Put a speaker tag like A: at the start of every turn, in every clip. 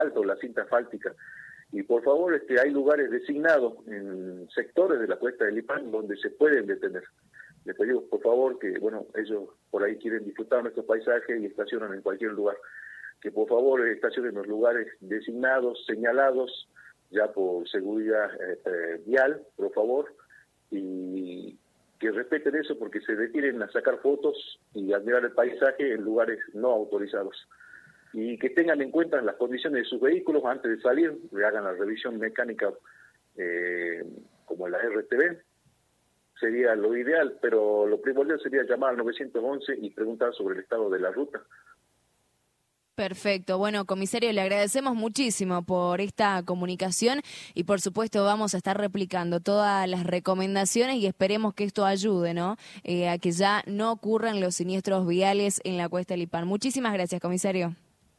A: asfalto, la cinta asfáltica. Y por favor, hay lugares designados en sectores de la cuesta del Lipán donde se pueden detener. Les pedimos por favor que, bueno, ellos por ahí quieren disfrutar nuestros paisajes y estacionan en cualquier lugar, que por favor estacionen en los lugares designados, señalados, ya por seguridad vial, por favor, y que respeten eso porque se detienen a sacar fotos y admirar el paisaje en lugares no autorizados. Y que tengan en cuenta las condiciones de sus vehículos antes de salir, le hagan la revisión mecánica como la RTV, sería lo ideal, pero lo primordial sería llamar al 911 y preguntar sobre el estado de la ruta.
B: Perfecto. Bueno, comisario, le agradecemos muchísimo por esta comunicación y por supuesto vamos a estar replicando todas las recomendaciones y esperemos que esto ayude, ¿no? A que ya no ocurran los siniestros viales en la cuesta del Lipán. Muchísimas gracias, comisario.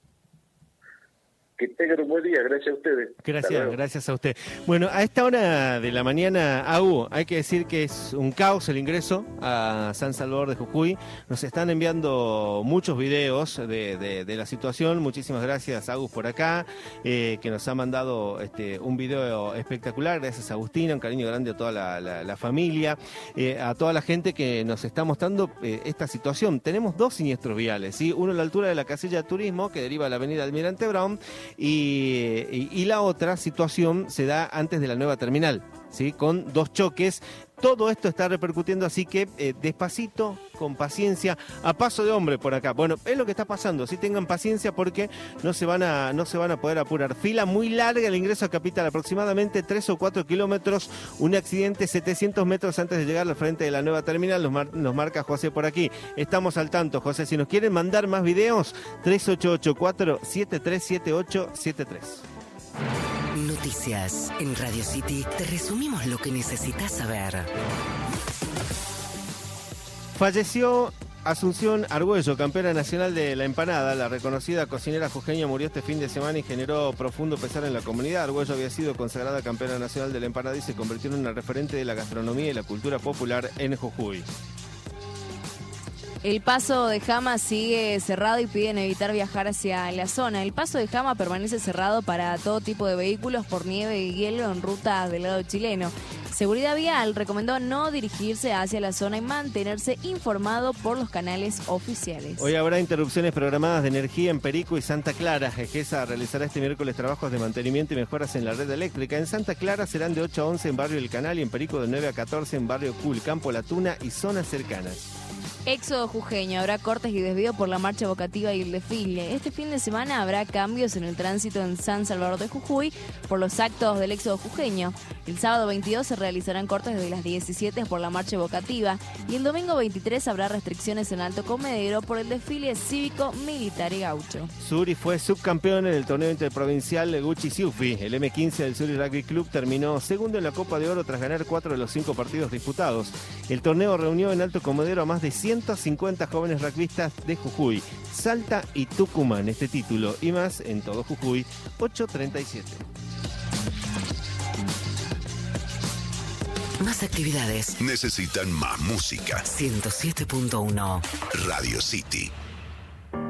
A: Que tengan un buen día, gracias a ustedes.
C: Gracias a usted. Bueno, a esta hora de la mañana, hay que decir que es un caos el ingreso a San Salvador de Jujuy. Nos están enviando muchos videos de la situación. Muchísimas gracias, Agus, por acá, que nos ha mandado un video espectacular. Gracias, Agustina, un cariño grande a toda la familia, a toda la gente que nos está mostrando esta situación. Tenemos dos siniestros viales, ¿sí? Uno a la altura de la casilla de turismo, que deriva a la avenida Almirante Brown, y la otra situación se da antes de la nueva terminal, ¿sí? Con dos choques. Todo esto está repercutiendo, así que despacito, con paciencia, a paso de hombre por acá. Bueno, es lo que está pasando, sí, tengan paciencia porque no se van a poder apurar. Fila muy larga el ingreso a Capital, aproximadamente 3 o 4 kilómetros, un accidente 700 metros antes de llegar al frente de la nueva terminal, nos marca José por aquí. Estamos al tanto, José, si nos quieren mandar más videos, 3884-737873.
D: Noticias en Radio City. Te resumimos lo que necesitas saber.
C: Falleció Asunción Argüello, campeona nacional de la empanada. La reconocida cocinera jujeña murió este fin de semana y generó profundo pesar en la comunidad. Argüello había sido consagrada campeona nacional de la empanada y se convirtió en una referente de la gastronomía y la cultura popular en Jujuy.
B: El paso de Jama sigue cerrado y piden evitar viajar hacia la zona. El paso de Jama permanece cerrado para todo tipo de vehículos por nieve y hielo en rutas del lado chileno. Seguridad Vial recomendó no dirigirse hacia la zona y mantenerse informado por los canales oficiales.
C: Hoy habrá interrupciones programadas de energía en Perico y Santa Clara. Egesa realizará este miércoles trabajos de mantenimiento y mejoras en la red eléctrica. En Santa Clara serán de 8 a 11 en Barrio El Canal y en Perico de 9 a 14 en Barrio Cul, Campo La Tuna y zonas cercanas.
B: Éxodo jujeño, habrá cortes y desvíos por la marcha vocativa y el desfile. Este fin de semana habrá cambios en el tránsito en San Salvador de Jujuy por los actos del éxodo jujeño. El sábado 22 se realizarán cortes desde las 17 por la marcha vocativa y el domingo 23 habrá restricciones en Alto Comedero por el desfile cívico, militar y gaucho.
C: Suri fue subcampeón en el torneo interprovincial Gucci Siufi. El M15 del Suri Rugby Club terminó segundo en la Copa de Oro tras ganar 4 de los 5 partidos disputados. El torneo reunió en Alto Comedero a más de 150 jóvenes rugbyistas de Jujuy, Salta y Tucumán. Este título y más en todo Jujuy, 8:37.
D: Más actividades.
E: Necesitan más música.
D: 107.1
E: Radio City.